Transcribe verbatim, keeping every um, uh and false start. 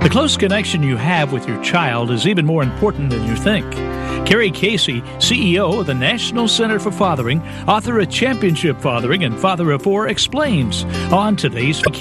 The close connection you have with your child is even more important than you think. Carrie Casey, C E O of the National Center for Fathering, author of Championship Fathering and Father of Four, explains on today's